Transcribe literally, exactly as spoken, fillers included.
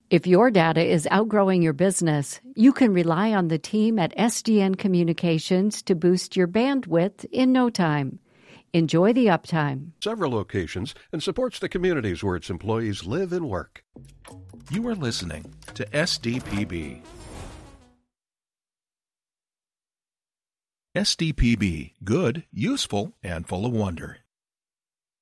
If your data is outgrowing your business, you can rely on the team at S D N Communications to boost your bandwidth in no time. Enjoy the uptime. Several locations and supports the communities where its employees live and work. You are listening to S D P B. S D P B, good, useful, and full of wonder.